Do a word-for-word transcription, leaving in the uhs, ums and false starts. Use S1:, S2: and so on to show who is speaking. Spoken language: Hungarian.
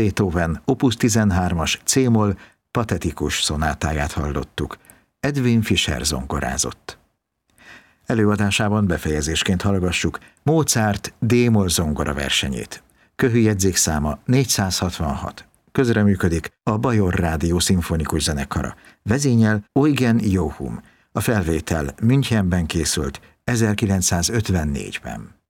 S1: Beethoven opus tizenhármas C-moll patetikus szonátáját hallottuk. Edwin Fischer zongorázott. Előadásában befejezésként hallgassuk Mozart D-moll zongora versenyét. Köhőjegyzékszáma négyszázhatvanhat. Közreműködik a Bajor Rádió Szimfonikus Zenekara. Vezényel Eugen Joachim. A felvétel Münchenben készült ezerkilencszázötvennégyben.